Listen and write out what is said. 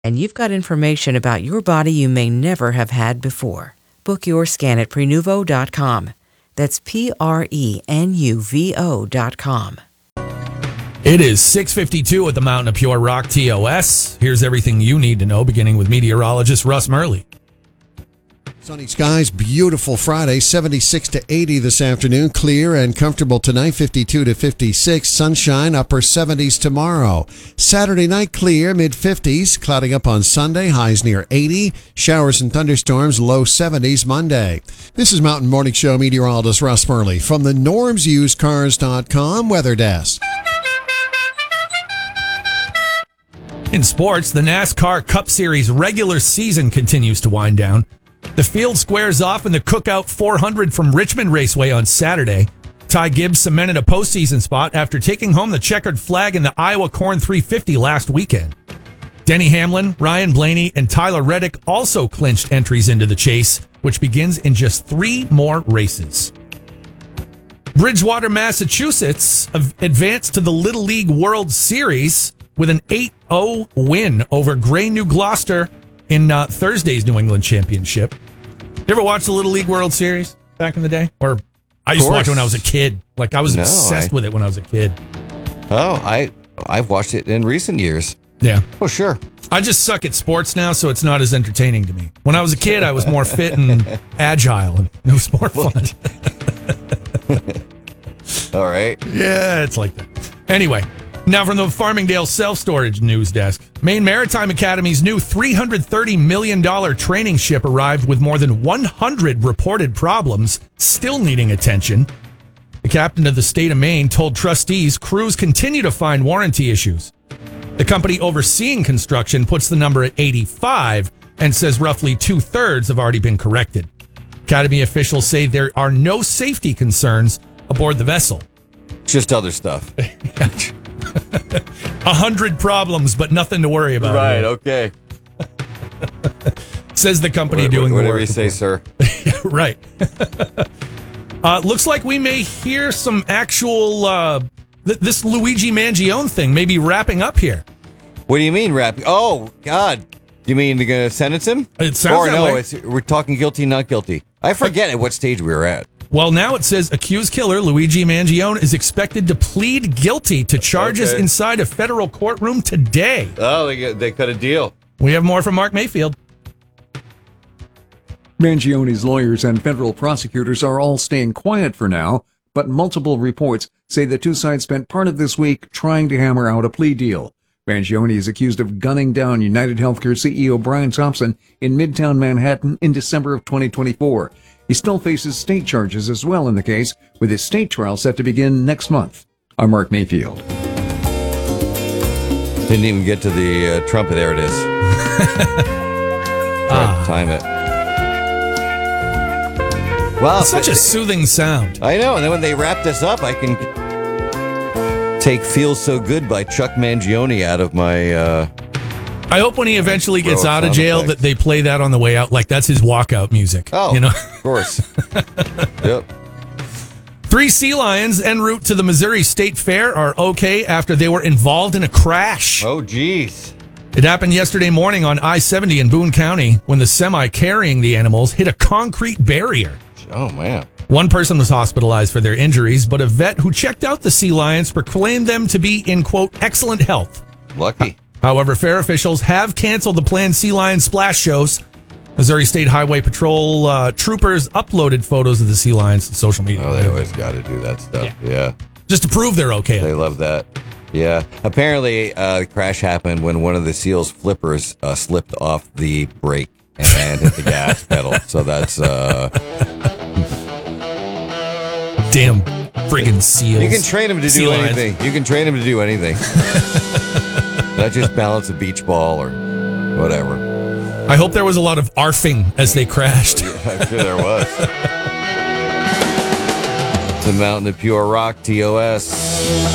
And you've got information about your body you may never have had before. Book your scan at Prenuvo.com. That's Prenuvo.com. It is 6:52 at the Mountain of Pure Rock TOS. Here's everything you need to know, beginning with meteorologist Russ Murley. Sunny skies, beautiful Friday, 76 to 80 this afternoon. Clear and comfortable tonight, 52 to 56. Sunshine, upper 70s tomorrow. Saturday night, clear, mid-50s. Clouding up on Sunday, highs near 80. Showers and thunderstorms, low 70s Monday. This is Mountain Morning Show meteorologist Russ Murley from the NormsUsedCars.com weather desk. In sports, the NASCAR Cup Series regular season continues to wind down. The field squares off in the Cookout 400 from Richmond Raceway on Saturday. Ty Gibbs cemented a postseason spot after taking home the checkered flag in the Iowa Corn 350 last weekend. Denny Hamlin, Ryan Blaney, and Tyler Reddick also clinched entries into the chase, which begins in just 3 more races. Bridgewater, Massachusetts advanced to the Little League World Series with an 8-0 win over Gray New Gloucester in Thursday's New England Championship. You ever watch the Little League World Series back in the day? Or I used to watch it when I was a kid. Like, I was obsessed with it when I was a kid. Oh, I've watched it in recent years. Yeah. Oh, sure. I just suck at sports now, so it's not as entertaining to me. When I was a kid, I was more fit and agile, and it was more fun. All right. Yeah, it's like that. Anyway, now from the Farmingdale Self-Storage News Desk. Maine Maritime Academy's new $330 million training ship arrived with more than 100 reported problems, still needing attention. The captain of the state of Maine told trustees crews continue to find warranty issues. The company overseeing construction puts the number at 85 and says roughly 2/3 have already been corrected. Academy officials say there are no safety concerns aboard the vessel. Just other stuff. 100 problems, but nothing to worry about. Right, okay. Says the company doing the work. Whatever you say, sir. Right. Looks like we may hear some actual, this Luigi Mangione thing may be wrapping up here. What do you mean wrapping? Oh, God. You mean they're going to sentence him? It sounds that way. We're talking guilty, not guilty. I forget at what stage we were at. Well, now it says accused killer Luigi Mangione is expected to plead guilty to charges inside a federal courtroom today. Oh, they cut a deal. We have more from Mark Mayfield. Mangione's lawyers and federal prosecutors are all staying quiet for now, but multiple reports say the two sides spent part of this week trying to hammer out a plea deal. Mangione is accused of gunning down United Healthcare CEO Brian Thompson in Midtown Manhattan in December of 2024. He still faces state charges as well in the case, with his state trial set to begin next month. I'm Mark Mayfield. Didn't even get to the trumpet. There it is. Time it. Wow, Such a soothing sound. I know. And then when they wrap this up, I can take "Feels So Good" by Chuck Mangione out of my... I hope when he eventually gets out of jail that they play that on the way out. Like, that's his walkout music. Oh, you know? Of course. Yep. 3 sea lions en route to the Missouri State Fair are okay after they were involved in a crash. Oh, geez. It happened yesterday morning on I-70 in Boone County when the semi carrying the animals hit a concrete barrier. Oh, man. One person was hospitalized for their injuries, but a vet who checked out the sea lions proclaimed them to be in, quote, excellent health. Lucky. However, fair officials have canceled the planned sea lion splash shows. Missouri State Highway Patrol troopers uploaded photos of the sea lions to social media. Oh, they always got to do that stuff. Yeah. Just to prove they're okay. They love that. Yeah. Apparently, the crash happened when one of the seal's flippers slipped off the brake and hit the gas pedal. So that's... Damn friggin' seals. You can train them to do anything. You can train them to do anything. Not just balance a beach ball or whatever. I hope there was a lot of arfing as they crashed. Yeah, I'm sure there was. The Mountain of Pure Rock, TOS.